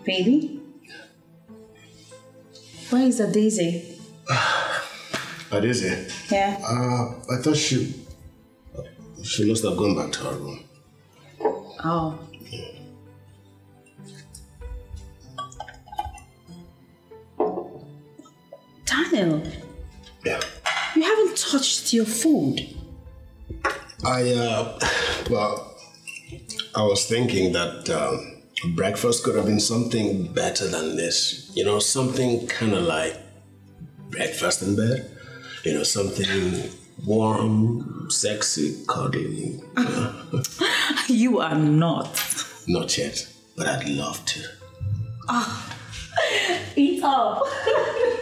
Baby? Where is the Daisy? What is it? Yeah. I thought she must have gone back to her room. Oh. Daniel. Yeah. You haven't touched your food. I was thinking that breakfast could have been something better than this. You know, something kind of like breakfast in bed. You know, something warm, sexy, cuddly. You are not. Not yet, but I'd love to. Eat up.